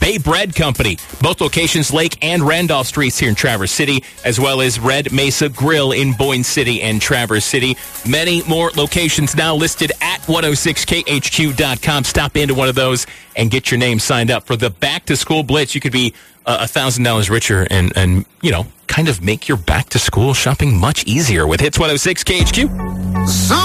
Bay Bread Company, both locations Lake and Randolph Streets here in Traverse City, as well as Red Mesa Grill in Boyne City and Traverse City. Many more locations now listed at 106khq.com. Stop into one of those and get your name signed up for the Back to School Blitz. You could be $1,000 richer and kind of make your back to school shopping much easier with Hits 106 KHQ.